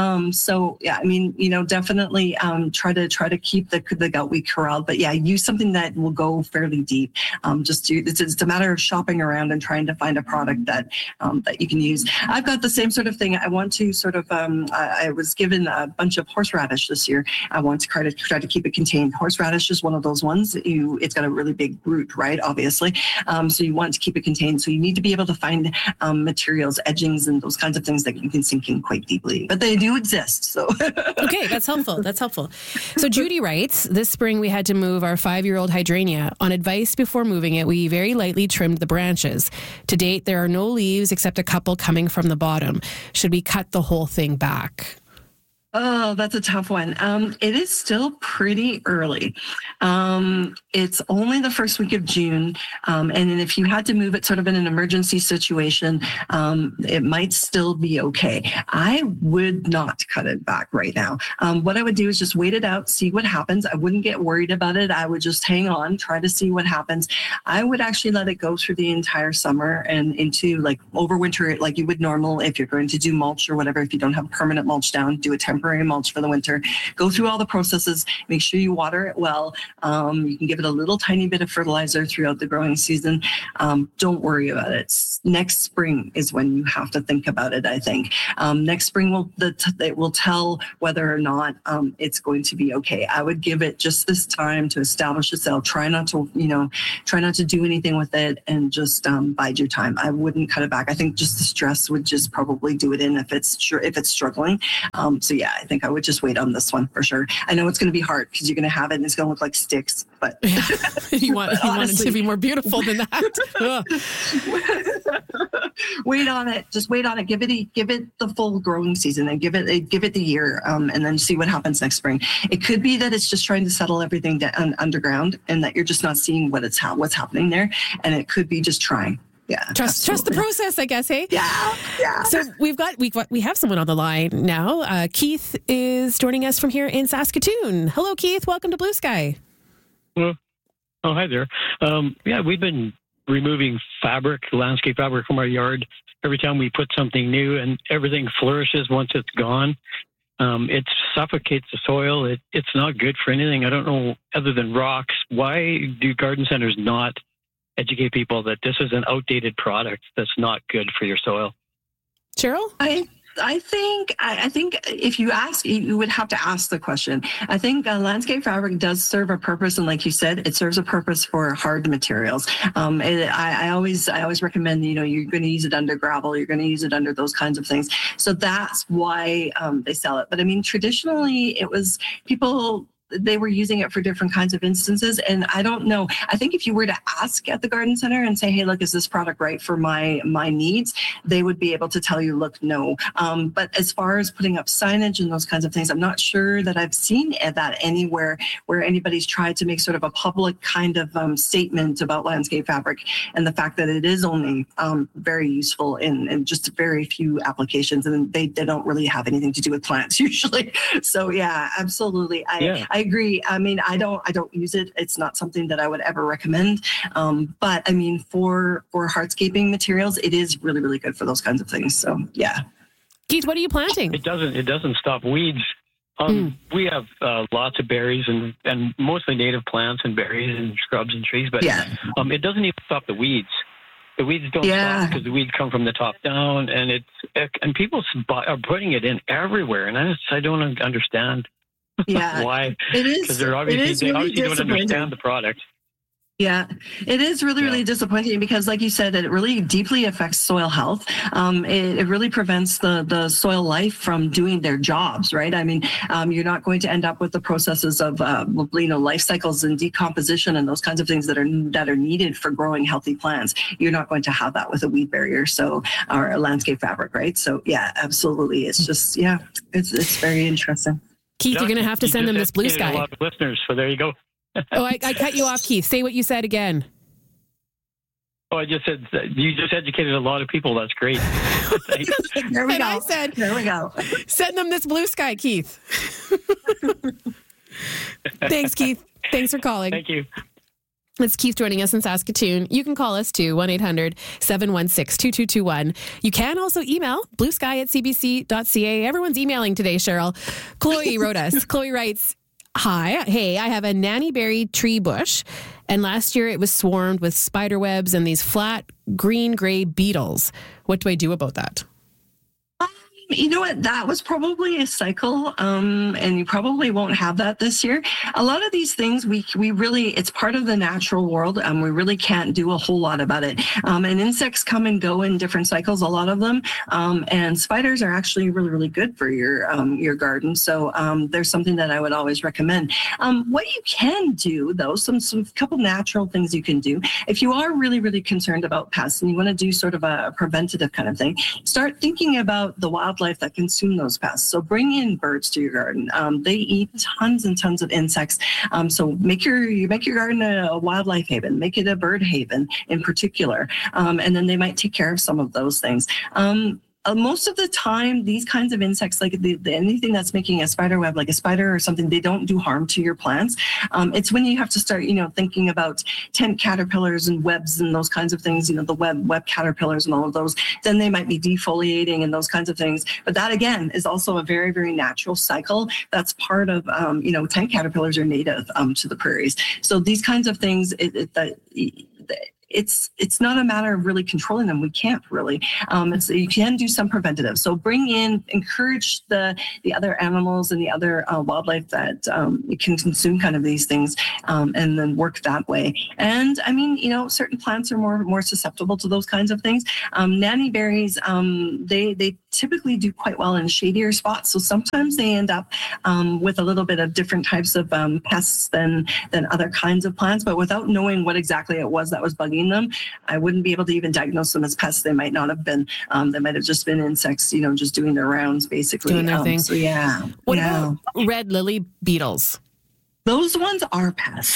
Definitely try to keep the goutweed corralled. But use something that will go fairly deep. It's a matter of shopping around and trying to find a product that you can use. I've got the same sort of thing. I want to sort of. I was given a bunch of horseradish this year. I want to try to keep it contained. Horseradish is one of those ones. It's got a really big root, right? Obviously, so you want to keep it contained. So you need to be able to find materials, edgings, and those kinds of of things that you can sink in quite deeply, but they do exist. So okay, that's helpful. So Judy writes, this spring we had to move our 5-year-old hydrangea. On advice before moving it, we very lightly trimmed the branches. To date, there are no leaves except a couple coming from the bottom. Should we cut the whole thing back? Oh, that's a tough one. It is still pretty early. It's only the first week of June. And if you had to move it sort of in an emergency situation, it might still be okay. I would not cut it back right now. What I would do is just wait it out, see what happens. I wouldn't get worried about it. I would just hang on, try to see what happens. I would actually let it go through the entire summer and into like overwinter it like you would normal if you're going to do mulch or whatever. If you don't have permanent mulch down, do a temporary mulch for the winter. Go through all the processes. Make sure you water it well. You can give it a little tiny bit of fertilizer throughout the growing season. Don't worry about it. Next spring is when you have to think about it, I think. Next spring it will tell whether or not it's going to be okay. I would give it just this time to establish itself. Try not to do anything with it and just bide your time. I wouldn't cut it back. I think just the stress would just probably do it in if it's struggling. So yeah, I think I would just wait on this one for sure. I know it's going to be hard because you're going to have it and it's going to look like sticks, but you want it to be more beautiful than that. Wait on it. Just wait on it. Give it the full growing season and give it the year, and then see what happens next spring. It could be that it's just trying to settle everything down underground and that you're just not seeing what's happening there, and it could be just trying. Yeah, trust the process, I guess. Hey, yeah. So we have someone on the line now. Keith is joining us from here in Saskatoon. Hello, Keith. Welcome to Blue Sky. Well, hi there. We've been removing landscape fabric from our yard every time we put something new, and everything flourishes once it's gone. It suffocates the soil. It's not good for anything. I don't know, other than rocks. Why do garden centers not educate people that this is an outdated product that's not good for your soil? Cheryl? I think if you ask, you would have to ask the question. I think landscape fabric does serve a purpose, and like you said, it serves a purpose for hard materials. I always recommend, you're going to use it under gravel, you're going to use it under those kinds of things. So that's why they sell it. But I mean, traditionally, it was people. They were using it for different kinds of instances. And I don't know. I think if you were to ask at the garden center and say, hey, look, is this product right for my needs? They would be able to tell you, look, no. But as far as putting up signage and those kinds of things, I'm not sure that I've seen that anywhere where anybody's tried to make sort of a public kind of statement about landscape fabric and the fact that it is only very useful in just very few applications. And they don't really have anything to do with plants usually. So yeah, absolutely. I agree. I mean, I don't use it. It's not something that I would ever recommend. But I mean, for hardscaping materials, it is really, really good for those kinds of things. So yeah. Keith, what are you planting? It doesn't stop weeds. We have lots of berries and mostly native plants and berries and shrubs and trees, but it doesn't even stop the weeds. The weeds don't stop because the weeds come from the top down, and people are putting it in everywhere, and I don't understand. Yeah, why? It is. Because they obviously don't understand the product. Yeah, it is really, really disappointing because, like you said, it really deeply affects soil health. It really prevents the soil life from doing their jobs, right? I mean, you're not going to end up with the processes of, life cycles and decomposition and those kinds of things that are needed for growing healthy plants. You're not going to have that with a weed barrier, or a landscape fabric, right? So, yeah, absolutely. It's just, it's very interesting. Keith, you're going to have to send them this Blue Sky. A lot of listeners, so there you go. I cut you off, Keith. Say what you said again. Oh, I just said you just educated a lot of people. That's great. There we go. I said, there we go. Send them this Blue Sky, Keith. Thanks, Keith. Thanks for calling. Thank you. It's Keith joining us in Saskatoon. You can call us too, 1-800-716-2221. You can also email bluesky@cbc.ca. Everyone's emailing today, Cheryl. Chloe wrote us. Chloe writes, hi, hey, I have a nannyberry tree bush, and last year it was swarmed with spider webs and these flat green-gray beetles. What do I do about that? You know what? That was probably a cycle, and you probably won't have that this year. A lot of these things, we really, it's part of the natural world, and we really can't do a whole lot about it. And insects come and go in different cycles, a lot of them, and spiders are actually really, really good for your garden. So there's something that I would always recommend. What you can do, though, some couple natural things you can do. If you are really, really concerned about pests and you want to do sort of a preventative kind of thing, start thinking about the wildlife that consume those pests. So bring in birds to your garden. They eat tons and tons of insects. So make your garden a wildlife haven. Make it a bird haven in particular. And then they might take care of some of those things. Most of the time, these kinds of insects, like anything that's making a spider web, like a spider or something, they don't do harm to your plants. It's when you have to start, thinking about tent caterpillars and webs and those kinds of things, the web caterpillars and all of those, then they might be defoliating and those kinds of things. But that, again, is also a very, very natural cycle. That's part of, tent caterpillars are native to the prairies. So these kinds of things, it's not a matter of really controlling them. We can't really. You can do some preventative. So encourage the other animals and the other wildlife that can consume kind of these things, and then work that way. And I mean, certain plants are more susceptible to those kinds of things. Nanny berries, they typically do quite well in shadier spots. So sometimes they end up with a little bit of different types of pests than other kinds of plants. But without knowing what exactly it was that was bugging them, I wouldn't be able to even diagnose them as pests. They might not have been. They might have just been insects, just doing their rounds, basically. Doing their thing. So yeah. What about red lily beetles? Those ones are pests.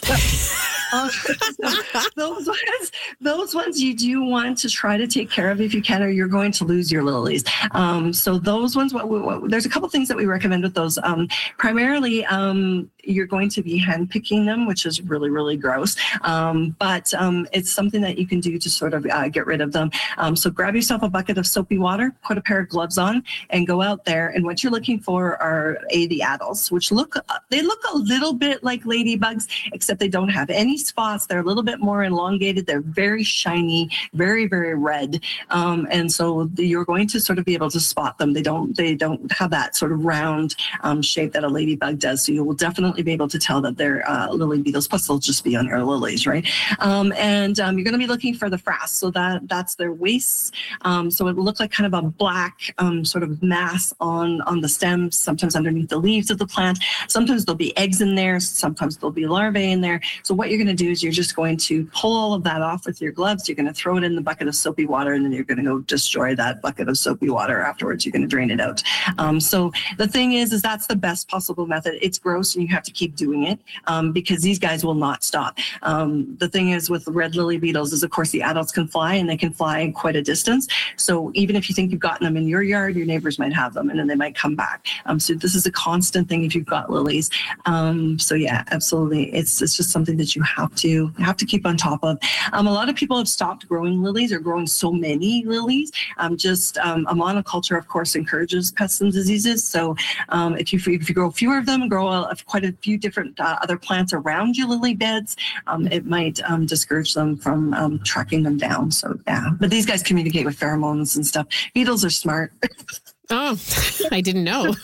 Those ones you do want to try to take care of if you can, or you're going to lose your lilies. So those ones, there's a couple things that we recommend with those. Primarily, you're going to be hand picking them, which is really, really gross. But it's something that you can do to sort of get rid of them. So grab yourself a bucket of soapy water, put a pair of gloves on, and go out there. And what you're looking for are the adults, which look a little bit like ladybugs, except they don't have any spots. They're a little bit more elongated. They're very shiny, very, very red. And so you're going to sort of be able to spot them. They don't have that sort of round shape that a ladybug does. So you will definitely be able to tell that they're lily beetles. Plus, they'll just be on your lilies, right? And you're going to be looking for the frass. So that's their waists. So it will look like kind of a black sort of mass on the stems, sometimes underneath the leaves of the plant. Sometimes there'll be eggs in there. Sometimes there'll be larvae in there. So what you're going to do is you're just going to pull all of that off with your gloves. You're going to throw it in the bucket of soapy water, and then you're going to go destroy that bucket of soapy water afterwards. You're going to drain it out. So the thing is that's the best possible method. It's gross, and you have to keep doing it because these guys will not stop. The thing is with red lily beetles is, of course, the adults can fly, and they can fly quite a distance. So even if you think you've gotten them in your yard, your neighbors might have them, and then they might come back. So this is a constant thing if you've got lilies. So yeah, absolutely. It's just something that you have to keep on top of. A lot of people have stopped growing lilies or growing so many lilies. A monoculture, of course, encourages pests and diseases. So if you grow fewer of them, grow quite a few different other plants around your lily beds, it might discourage them from tracking them down. So yeah, but these guys communicate with pheromones and stuff. Beetles are smart. Oh, I didn't know.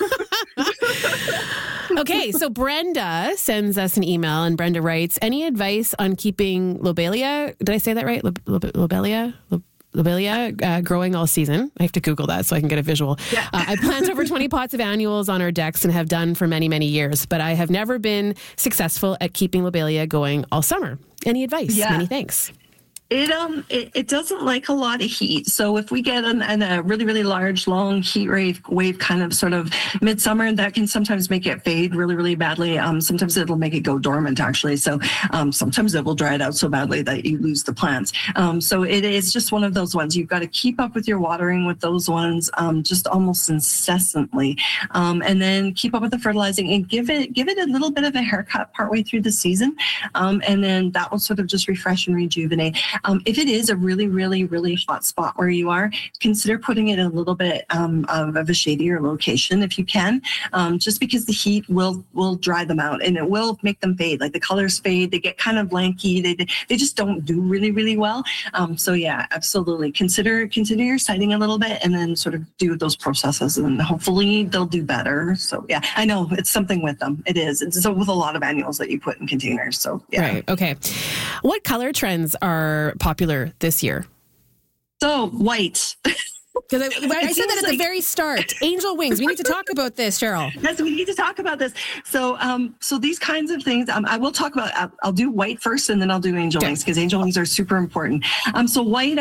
Okay, so Brenda sends us an email, and Brenda writes, any advice on keeping lobelia? Did I say that right? Lobelia? Lobelia growing all season. I have to Google that so I can get a visual. Yeah. I plant over 20 pots of annuals on our decks and have done for many, many years, but I have never been successful at keeping lobelia going all summer. Any advice? Yeah. Many thanks. It doesn't like a lot of heat. So if we get a really, really large, long heat wave kind of sort of midsummer, that can sometimes make it fade really, really badly. Sometimes it'll make it go dormant, actually. So sometimes it will dry it out so badly that you lose the plants. So it is just one of those ones. You've got to keep up with your watering with those ones just almost incessantly. And then keep up with the fertilizing and give it a little bit of a haircut partway through the season. And then that will sort of just refresh and rejuvenate. If it is a really, really, really hot spot where you are, consider putting it in a little bit of a shadier location if you can, just because the heat will dry them out and it will make them fade. Like the colors fade, they get kind of lanky, they just don't do really, really well. So yeah, absolutely. Consider your sighting a little bit and then sort of do those processes and hopefully they'll do better. So yeah, I know it's something with them. It is. It's with a lot of annuals that you put in containers. So yeah. Right. Okay. What color trends are popular this year? So white. Because I said that at the very start. Angel wings. We need to talk about this, Cheryl. Yes, we need to talk about this. So, so these kinds of things, I will talk about. I'll do white first, and then I'll do angel wings because angel wings are super important. So white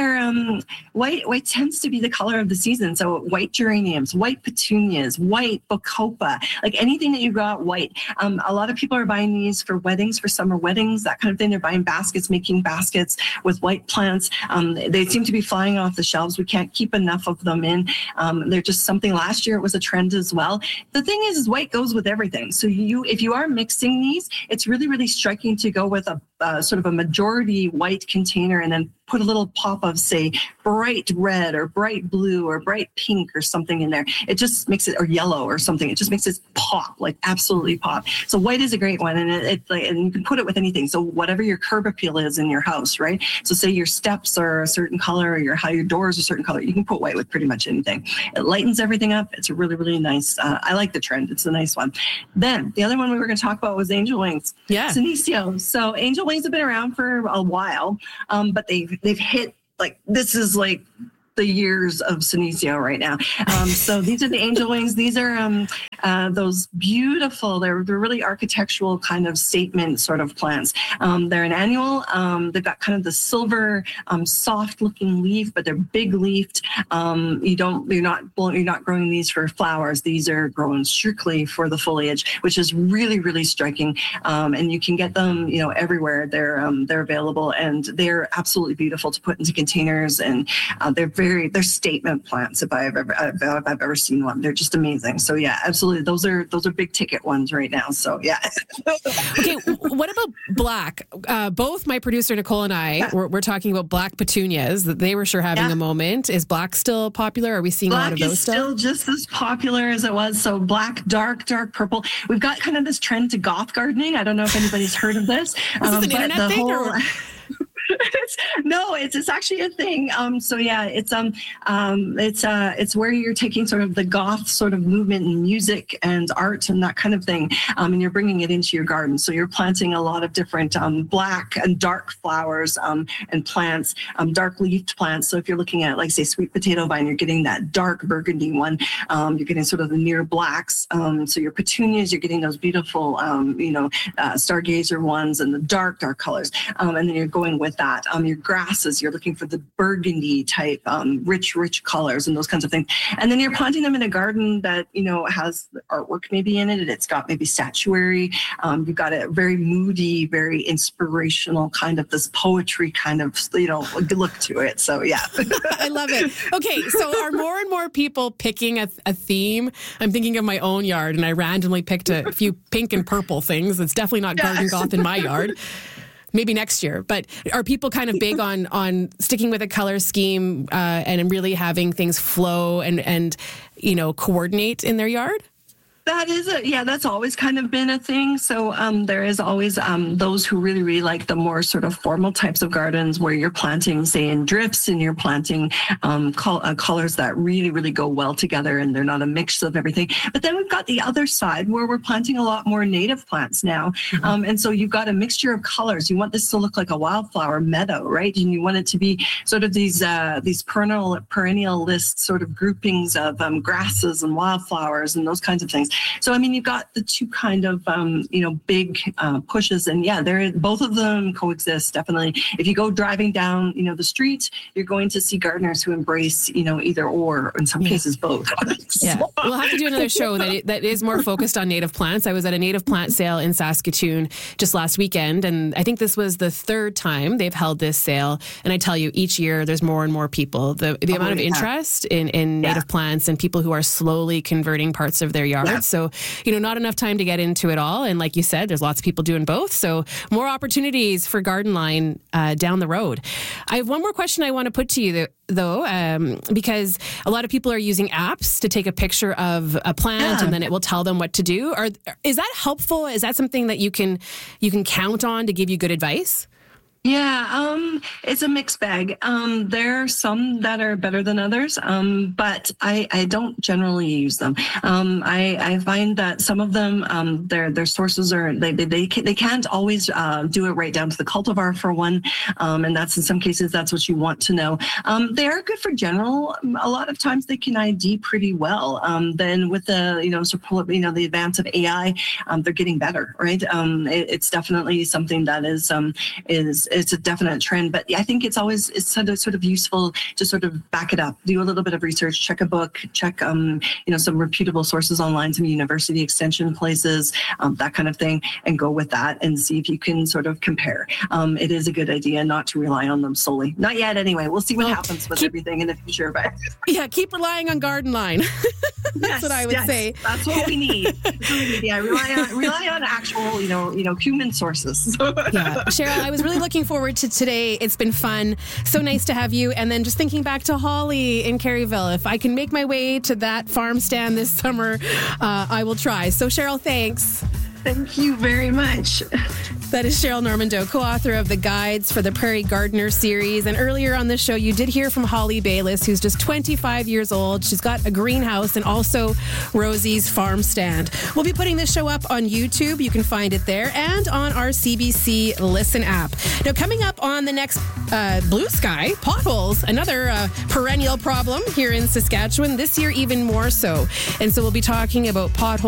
tends to be the color of the season. So white geraniums, white petunias, white bacopa, like anything that you got white. A lot of people are buying these for weddings, for summer weddings, that kind of thing. They're buying baskets, making baskets with white plants. They seem to be flying off the shelves. We can't keep enough of them in. They're just something. Last year it was a trend as well. The thing is white goes with everything. So if you are mixing these, it's really, really striking to go with a sort of a majority white container and then put a little pop of, say, bright red or bright blue or bright pink or something in there. It just makes it, or yellow or something. It just makes it pop, like absolutely pop. So white is a great one, and and you can put it with anything. So whatever your curb appeal is in your house, right? So say your steps are a certain color, or your doors are a certain color, you can put white with pretty much anything. It lightens everything up. It's a really, really nice. I like the trend. It's a nice one. Then the other one we were going to talk about was angel wings. Yeah. Senecio. So angel wings have been around for a while, but they've hit, like, this is like the years of Senecio right now. So these are the angel wings. These are those beautiful, they're really architectural kind of statement sort of plants. They're an annual. They've got kind of the silver, soft looking leaf, but they're big leafed. You're not growing these for flowers. These are grown strictly for the foliage, which is really, really striking. And you can get them, everywhere. They're available, and they're absolutely beautiful to put into containers, and they're statement plants if I've ever seen one. They're just amazing. So yeah, absolutely. Those are big ticket ones right now. So yeah. Okay, what about black? Both my producer Nicole and I were talking about black petunias. They were sure having a moment. Is black still popular? Are we seeing a lot of those still? Black is still just as popular as it was. So black, dark purple. We've got kind of this trend to goth gardening. I don't know if anybody's heard of this. Is this an internet thing? Or? No, it's actually a thing. So yeah, it's where you're taking sort of the goth sort of movement in music and art and that kind of thing, and you're bringing it into your garden. So you're planting a lot of different black and dark flowers and plants, dark leafed plants. So if you're looking at, like, say, sweet potato vine, you're getting that dark burgundy one. You're getting sort of the near blacks. So your petunias, you're getting those beautiful, stargazer ones and the dark colors. And then you're going with that. Your grasses, you're looking for the burgundy type, rich colors and those kinds of things. And then you're planting them in a garden that, has artwork maybe in it. It's got maybe statuary. You've got a very moody, very inspirational kind of this poetry kind of, look to it. So yeah. I love it. Okay. So are more and more people picking a theme? I'm thinking of my own yard, and I randomly picked a few pink and purple things. It's definitely not garden goth in my yard. Maybe next year. But are people kind of big on sticking with a color scheme and really having things flow and coordinate in their yard? That's always kind of been a thing. So there is always those who really, really like the more sort of formal types of gardens where you're planting, say, in drifts, and you're planting colors that really, really go well together, and they're not a mix of everything. But then we've got the other side where we're planting a lot more native plants now. And so you've got a mixture of colors. You want this to look like a wildflower meadow, right? And you want it to be sort of these perennial list sort of groupings of grasses and wildflowers and those kinds of things. So, I mean, you've got the two kind of, big pushes, and yeah, both of them coexist, definitely. If you go driving down, the street, you're going to see gardeners who embrace, either or, in some cases, both. Yeah. We'll have to do another show that is more focused on native plants. I was at a native plant sale in Saskatoon just last weekend, and I think this was the third time they've held this sale. And I tell you, each year there's more and more people. The amount of interest in native plants and people who are slowly converting parts of their yards So, not enough time to get into it all. And like you said, there's lots of people doing both. So more opportunities for Garden Line down the road. I have one more question I want to put to you, though, because a lot of people are using apps to take a picture of a plant and then it will tell them what to do. Is that helpful? Is that something that you can count on to give you good advice? Yeah, it's a mixed bag. There are some that are better than others, but I don't generally use them. I find that some of them, their sources are they can't always do it right down to the cultivar for one, and that's in some cases that's what you want to know. They are good for general. A lot of times they can ID pretty well. Then with the the advance of AI, they're getting better, right? It's definitely something that is it's a definite trend, but I think it's sort of useful to sort of back it up, do a little bit of research, check a book, check some reputable sources online, some university extension places, that kind of thing, and go with that and see if you can sort of compare. It is a good idea not to rely on them solely. Not yet, anyway. We'll see what happens with everything in the future. But yeah, keep relying on Garden Line. That's what I would say. That's what we need. Yeah, rely on actual, human sources. Yeah, Cheryl, I was really looking forward to today. It's been fun. So nice to have you. And then just thinking back to Holly in Caryville, if I can make my way to that farm stand this summer, I will try. So Cheryl, thanks. Thank you very much. That is Cheryl Normando, co-author of the Guides for the Prairie Gardener series. And earlier on the show, you did hear from Holly Bayliss, who's just 25 years old. She's got a greenhouse and also Rosie's farm stand. We'll be putting this show up on YouTube. You can find it there and on our CBC Listen app. Now, coming up on the next Blue Sky, potholes, another perennial problem here in Saskatchewan, this year even more so. And so we'll be talking about potholes